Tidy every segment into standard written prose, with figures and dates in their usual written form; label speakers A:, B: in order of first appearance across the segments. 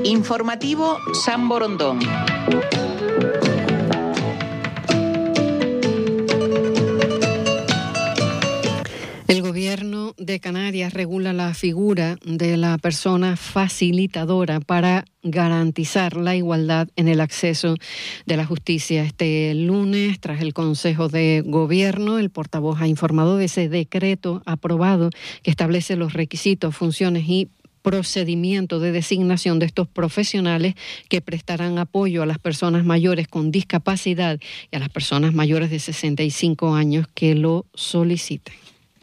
A: Informativo San Borondón.
B: El Gobierno de Canarias regula la figura de la persona facilitadora para garantizar la igualdad en el acceso de la justicia. Este lunes, tras el Consejo de Gobierno, el portavoz ha informado de ese decreto aprobado que establece los requisitos, funciones y procedimiento de designación de estos profesionales que prestarán apoyo a las personas mayores con discapacidad y a las personas mayores de 65 años que lo soliciten.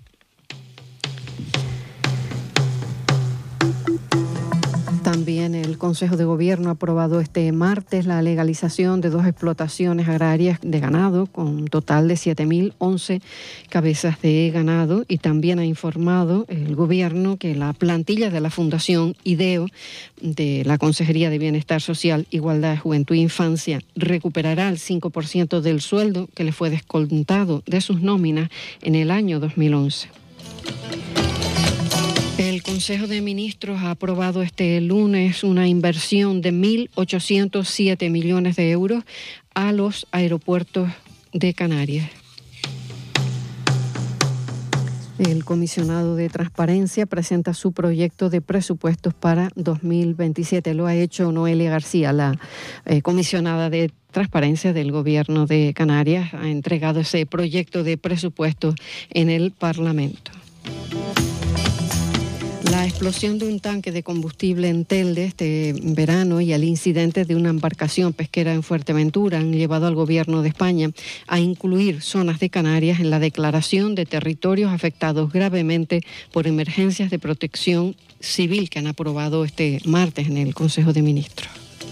B: También el Consejo de Gobierno ha aprobado este martes la legalización de 2 explotaciones agrarias de ganado con un total de 7.011 cabezas de ganado, y también ha informado el Gobierno que la plantilla de la Fundación IDEO de la Consejería de Bienestar Social, Igualdad, Juventud e Infancia recuperará el 5% del sueldo que le fue descontado de sus nóminas en el año 2011. El Consejo de Ministros ha aprobado este lunes una inversión de 1.807 millones de euros a los aeropuertos de Canarias. El comisionado de Transparencia presenta su proyecto de presupuestos para 2027. Lo ha hecho Noelia García, la comisionada de Transparencia del Gobierno de Canarias. Ha entregado ese proyecto de presupuestos en el Parlamento. La explosión de un tanque de combustible en Telde este verano y el incidente de una embarcación pesquera en Fuerteventura han llevado al Gobierno de España a incluir zonas de Canarias en la declaración de territorios afectados gravemente por emergencias de protección civil que han aprobado este martes en el Consejo de Ministros.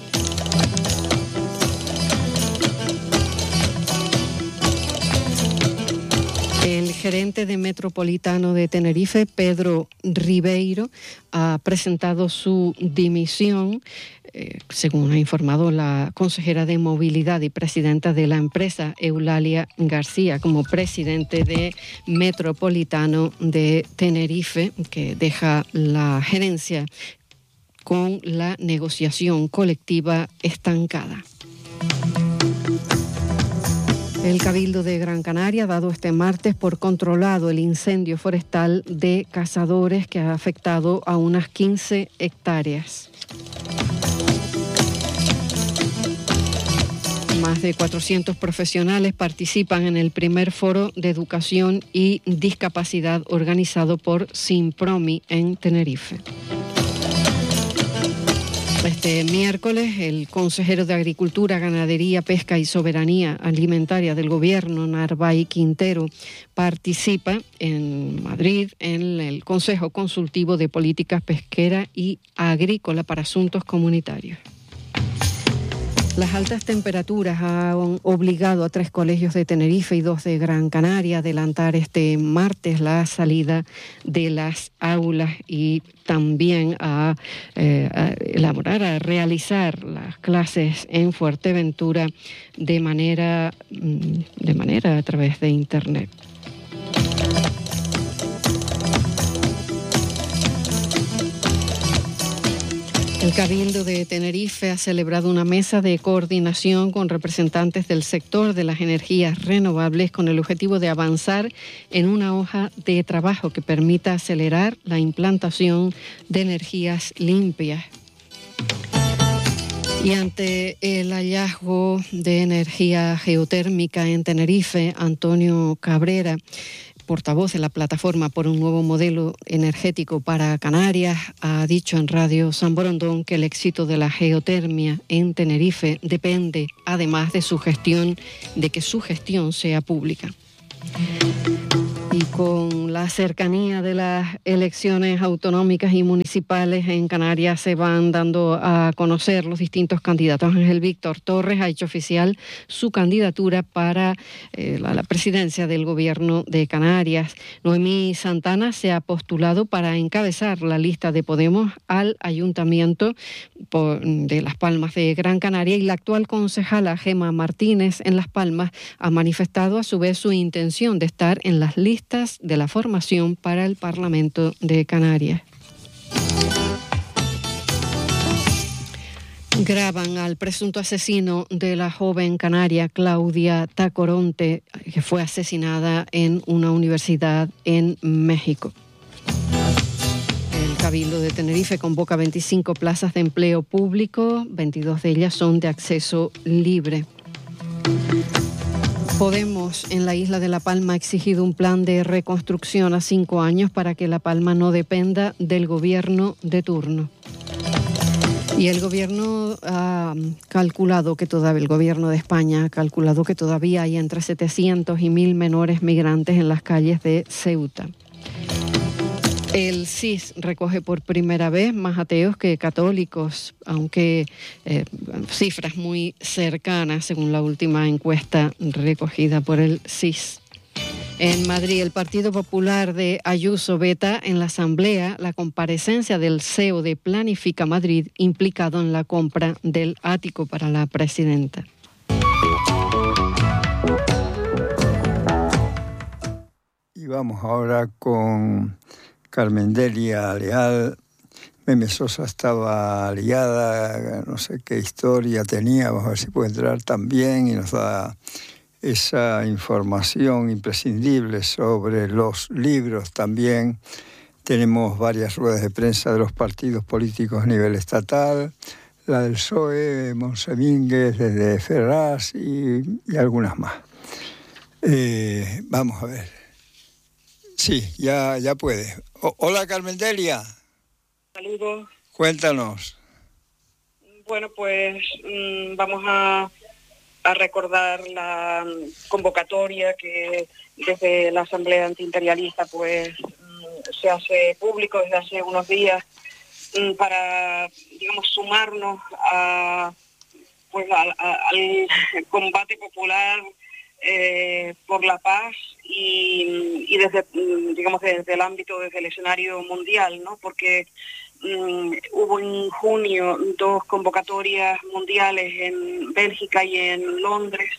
B: El gerente de Metropolitano de Tenerife, Pedro Ribeiro, ha presentado su dimisión, según ha informado la consejera de Movilidad y presidenta de la empresa, Eulalia García, como presidente de Metropolitano de Tenerife, que deja la gerencia con la negociación colectiva estancada. El Cabildo de Gran Canaria ha dado este martes por controlado el incendio forestal de Cazadores que ha afectado a unas 15 hectáreas. Más de 400 profesionales participan en el primer foro de educación y discapacidad organizado por Simpromi en Tenerife. Este miércoles, el consejero de Agricultura, Ganadería, Pesca y Soberanía Alimentaria del Gobierno, Narvay Quintero, participa en Madrid en el Consejo Consultivo de Políticas Pesquera y Agrícola para Asuntos Comunitarios. Las altas temperaturas han obligado a 3 colegios de Tenerife y 2 de Gran Canaria a adelantar este martes la salida de las aulas y también a realizar las clases en Fuerteventura de manera a través de Internet. El Cabildo de Tenerife ha celebrado una mesa de coordinación con representantes del sector de las energías renovables con el objetivo de avanzar en una hoja de trabajo que permita acelerar la implantación de energías limpias. Y ante el hallazgo de energía geotérmica en Tenerife, Antonio Cabrera, portavoz de la Plataforma por un Nuevo Modelo Energético para Canarias, ha dicho en Radio San Borondón que el éxito de la geotermia en Tenerife depende, además de que su gestión sea pública. Y con la cercanía de las elecciones autonómicas y municipales en Canarias se van dando a conocer los distintos candidatos. Ángel Víctor Torres ha hecho oficial su candidatura para la presidencia del Gobierno de Canarias. Noemí Santana se ha postulado para encabezar la lista de Podemos al Ayuntamiento de Las Palmas de Gran Canaria, y la actual concejala Gemma Martínez en Las Palmas ha manifestado a su vez su intención de estar en las listas de la formación para el Parlamento de Canarias. Graban al presunto asesino de la joven canaria Claudia Tacoronte, que fue asesinada en una universidad en México. El Cabildo de Tenerife convoca 25 plazas de empleo público, 22 de ellas son de acceso libre. Podemos en la isla de La Palma ha exigido un plan de reconstrucción a 5 años para que La Palma no dependa del gobierno de turno. Y el gobierno ha calculado que el gobierno de España ha calculado que todavía hay entre 700 y 1.000 menores migrantes en las calles de Ceuta. El CIS recoge por primera vez más ateos que católicos, aunque cifras muy cercanas según la última encuesta recogida por el CIS. En Madrid, el Partido Popular de Ayuso veta en la Asamblea la comparecencia del CEO de Planifica Madrid implicado en la compra del ático para la presidenta.
C: Y vamos ahora con Carmen Delia Leal. Meme Sosa estaba liada, no sé qué historia tenía, vamos a ver si puede entrar también y nos da esa información imprescindible sobre los libros también. Tenemos varias ruedas de prensa de los partidos políticos a nivel estatal, la del PSOE, Monsemínguez, desde Ferraz y algunas más. Vamos a ver. Sí, ya puede. Hola, Carmen Delia.
D: Saludos.
C: Cuéntanos.
D: Bueno, pues vamos a recordar la convocatoria que desde la Asamblea Antiimperialista pues se hace público desde hace unos días para, digamos, sumarnos al combate popular por la paz y desde, digamos, desde el ámbito, desde el escenario mundial, ¿no? Porque hubo en junio 2 convocatorias mundiales en Bélgica y en Londres,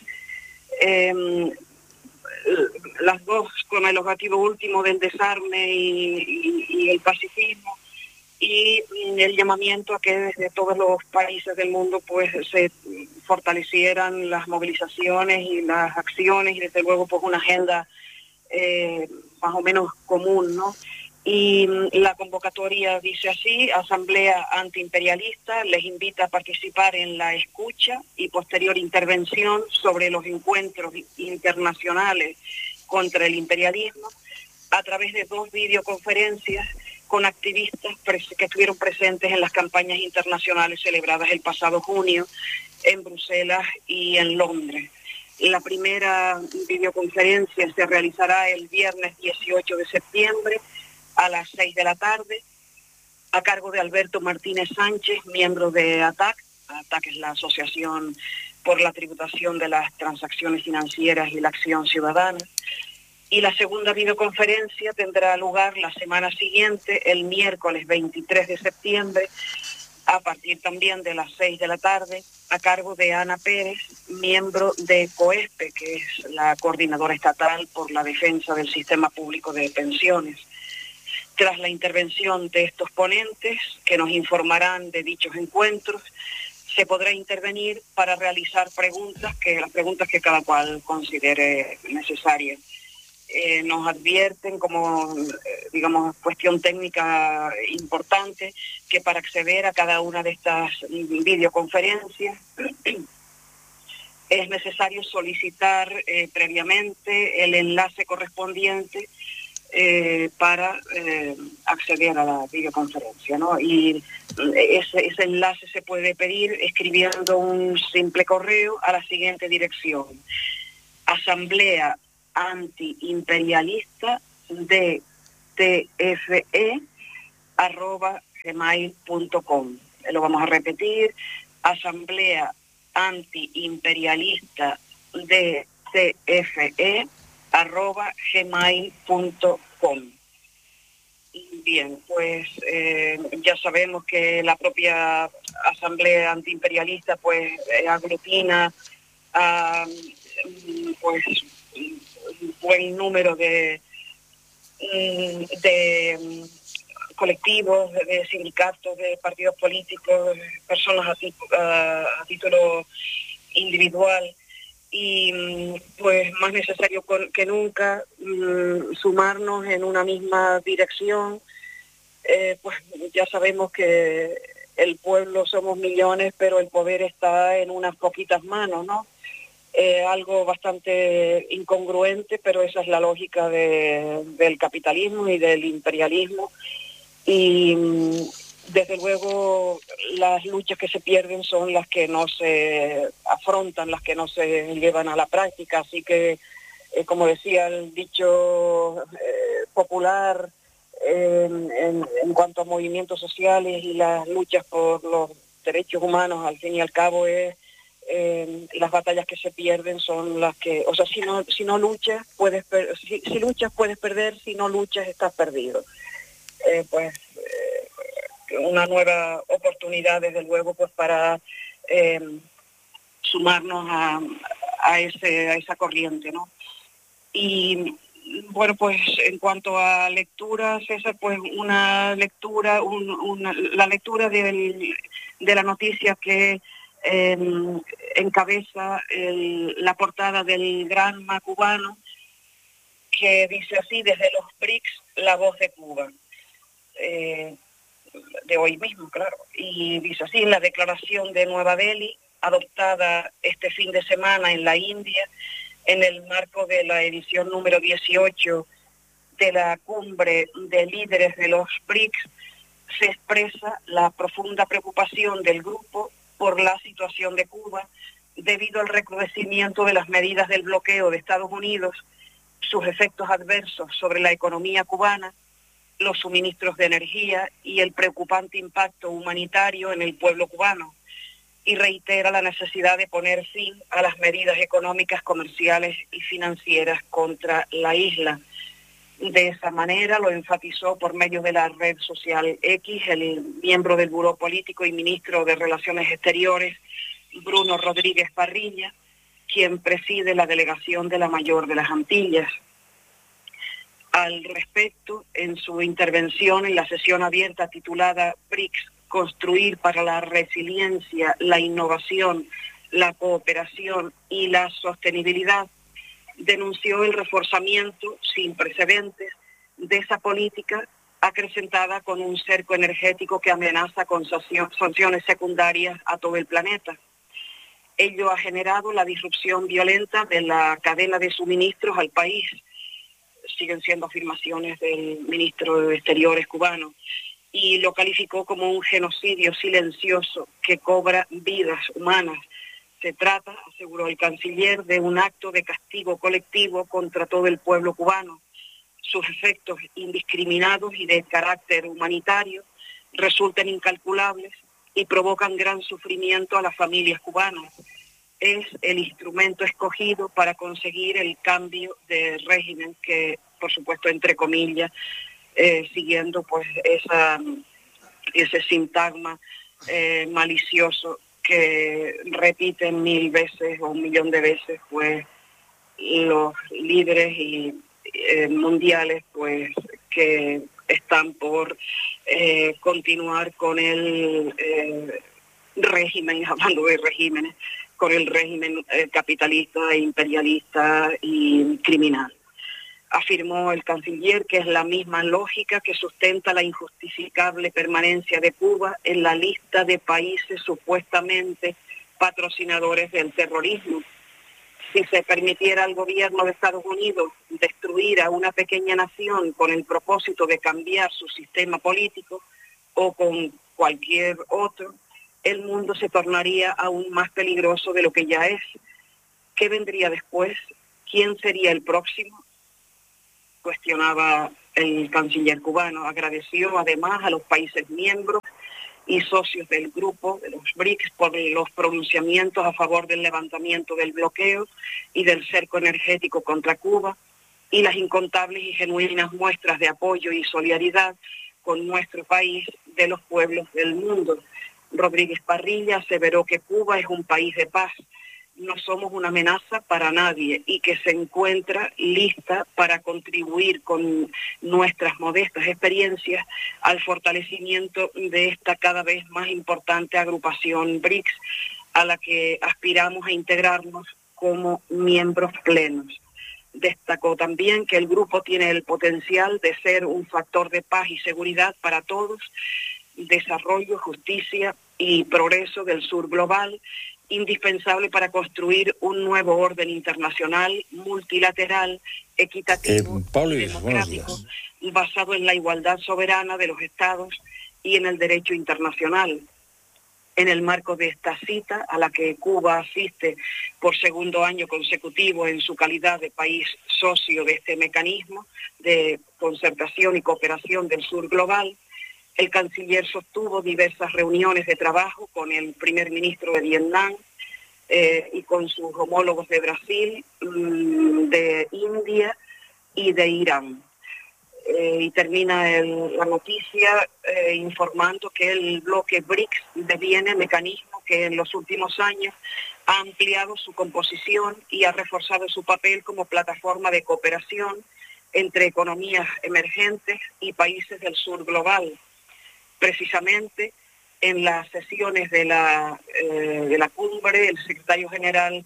D: las dos con el objetivo último del desarme y el pacifismo, y el llamamiento a que desde todos los países del mundo pues se fortalecieran las movilizaciones y las acciones y desde luego pues una agenda más o menos común, ¿no? Y la convocatoria dice así: Asamblea Antiimperialista les invita a participar en la escucha y posterior intervención sobre los encuentros internacionales contra el imperialismo a través de 2 videoconferencias con activistas que estuvieron presentes en las campañas internacionales celebradas el pasado junio en Bruselas y en Londres. La primera videoconferencia se realizará el viernes 18 de septiembre a las 6 de la tarde, a cargo de Alberto Martínez Sánchez, miembro de ATAC. ATAC es la Asociación por la Tributación de las Transacciones Financieras y la Acción Ciudadana. Y la segunda videoconferencia tendrá lugar la semana siguiente, el miércoles 23 de septiembre, a partir también de las 6 de la tarde, a cargo de Ana Pérez, miembro de COESPE, que es la Coordinadora Estatal por la Defensa del Sistema Público de Pensiones. Tras la intervención de estos ponentes, que nos informarán de dichos encuentros, se podrá intervenir para realizar las preguntas que cada cual considere necesarias. Nos advierten como, digamos, cuestión técnica importante, que para acceder a cada una de estas videoconferencias es necesario solicitar previamente el enlace correspondiente para acceder a la videoconferencia, ¿no? Y ese enlace se puede pedir escribiendo un simple correo a la siguiente dirección: Asamblea Antiimperialista DTFE@gmail.com. Lo vamos a repetir: Asamblea Antiimperialista DTFE@gmail.com. Bien, pues ya sabemos que la propia Asamblea Antiimperialista pues aglutina pues un buen número de colectivos, de sindicatos, de partidos políticos, de personas a título individual, y pues más necesario que nunca sumarnos en una misma dirección. Pues ya sabemos que el pueblo somos millones, pero el poder está en unas poquitas manos, ¿no? Algo bastante incongruente, pero esa es la lógica del capitalismo y del imperialismo. Y desde luego las luchas que se pierden son las que no se afrontan, las que no se llevan a la práctica. Así que, como decía el dicho popular, en cuanto a movimientos sociales y las luchas por los derechos humanos, al fin y al cabo las batallas que se pierden son las que, o sea, si no luchas si luchas puedes perder, si no luchas estás perdido. Una nueva oportunidad, desde luego, pues para sumarnos a esa corriente, ¿no? Y bueno, pues en cuanto a lecturas, César, pues una lectura, la lectura de la noticia que encabeza la portada del Granma cubano, que dice así: desde los BRICS, la voz de Cuba. De hoy mismo, claro. Y dice así: la declaración de Nueva Delhi, adoptada este fin de semana en la India, en el marco de la edición número 18 de la cumbre de líderes de los BRICS, se expresa la profunda preocupación del grupo por la situación de Cuba debido al recrudecimiento de las medidas del bloqueo de Estados Unidos, sus efectos adversos sobre la economía cubana, los suministros de energía y el preocupante impacto humanitario en el pueblo cubano, y reitera la necesidad de poner fin a las medidas económicas, comerciales y financieras contra la isla. De esa manera lo enfatizó por medio de la red social X el miembro del Buró Político y ministro de Relaciones Exteriores, Bruno Rodríguez Parrilla, quien preside la delegación de la Mayor de las Antillas. Al respecto, en su intervención en la sesión abierta titulada BRICS, construir para la resiliencia, la innovación, la cooperación y la sostenibilidad, denunció el reforzamiento sin precedentes de esa política, acrecentada con un cerco energético que amenaza con sanciones secundarias a todo el planeta. Ello ha generado la disrupción violenta de la cadena de suministros al país. Siguen siendo afirmaciones del ministro de Exteriores cubano, y lo calificó como un genocidio silencioso que cobra vidas humanas. Se trata, aseguró el canciller, de un acto de castigo colectivo contra todo el pueblo cubano. Sus efectos indiscriminados y de carácter humanitario resultan incalculables y provocan gran sufrimiento a las familias cubanas. Es el instrumento escogido para conseguir el cambio de régimen que, por supuesto, entre comillas, siguiendo pues ese sintagma malicioso que repiten 1000 veces o 1.000.000 de veces pues los líderes mundiales pues que están por continuar con el régimen, hablando de regímenes, con el régimen capitalista, imperialista y criminal. Afirmó el canciller que es la misma lógica que sustenta la injustificable permanencia de Cuba en la lista de países supuestamente patrocinadores del terrorismo. Si se permitiera al gobierno de Estados Unidos destruir a una pequeña nación con el propósito de cambiar su sistema político o con cualquier otro, el mundo se tornaría aún más peligroso de lo que ya es. ¿Qué vendría después? ¿Quién sería el próximo?, cuestionaba el canciller cubano. Agradeció además a los países miembros y socios del grupo de los BRICS por los pronunciamientos a favor del levantamiento del bloqueo y del cerco energético contra Cuba, y las incontables y genuinas muestras de apoyo y solidaridad con nuestro país de los pueblos del mundo. Rodríguez Parrilla aseveró que Cuba es un país de paz no somos una amenaza para nadie y que se encuentra lista para contribuir con nuestras modestas experiencias al fortalecimiento de esta cada vez más importante agrupación BRICS, a la que aspiramos a integrarnos como miembros plenos. Destacó también que el grupo tiene el potencial de ser un factor de paz y seguridad para todos, desarrollo, justicia y progreso del sur global, indispensable para construir un nuevo orden internacional, multilateral, equitativo y democrático, basado en la igualdad soberana de los estados y en el derecho internacional. En el marco de esta cita, a la que Cuba asiste por segundo año consecutivo en su calidad de país socio de este mecanismo de concertación y cooperación del sur global, el canciller sostuvo diversas reuniones de trabajo con el primer ministro de Vietnam y con sus homólogos de Brasil, de India y de Irán. Y termina la noticia informando que el bloque BRICS deviene mecanismo que en los últimos años ha ampliado su composición y ha reforzado su papel como plataforma de cooperación entre economías emergentes y países del sur global. Precisamente en las sesiones de la cumbre, el secretario general,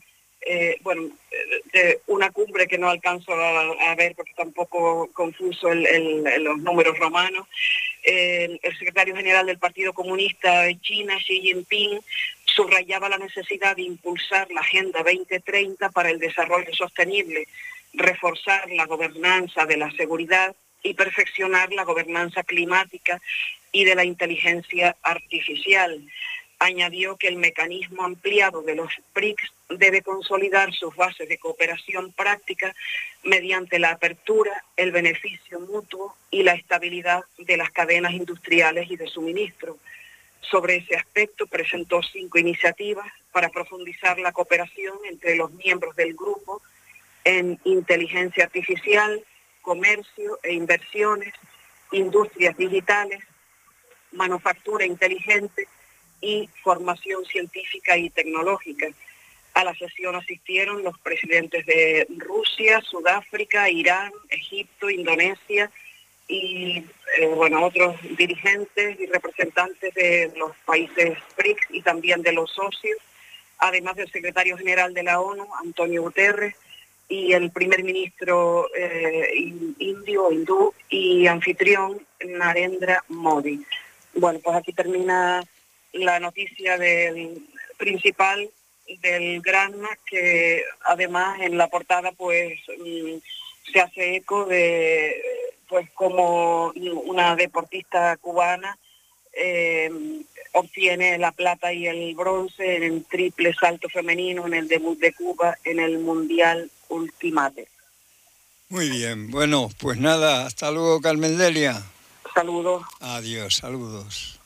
D: de una cumbre que no alcanzo a ver porque está un poco confuso los números romanos, el secretario general del Partido Comunista de China, Xi Jinping, subrayaba la necesidad de impulsar la Agenda 2030 para el desarrollo sostenible, reforzar la gobernanza de la seguridad y perfeccionar la gobernanza climática y de la inteligencia artificial. Añadió que el mecanismo ampliado de los BRICS debe consolidar sus bases de cooperación práctica mediante la apertura, el beneficio mutuo y la estabilidad de las cadenas industriales y de suministro. Sobre ese aspecto presentó 5 iniciativas para profundizar la cooperación entre los miembros del grupo en inteligencia artificial, comercio e inversiones, industrias digitales, manufactura inteligente y formación científica y tecnológica. A la sesión asistieron los presidentes de Rusia, Sudáfrica, Irán, Egipto, Indonesia y otros dirigentes y representantes de los países BRICS y también de los socios, además del secretario general de la ONU, Antonio Guterres, y el primer ministro hindú y anfitrión, Narendra Modi. Bueno, pues aquí termina la noticia principal del Granma, que además en la portada pues se hace eco de pues como una deportista cubana obtiene la plata y el bronce en el triple salto femenino en el debut de Cuba en el Mundial Ultimate.
C: Muy bien, bueno, pues nada, hasta luego, Carmen Delia.
D: Saludos.
C: Adiós, saludos.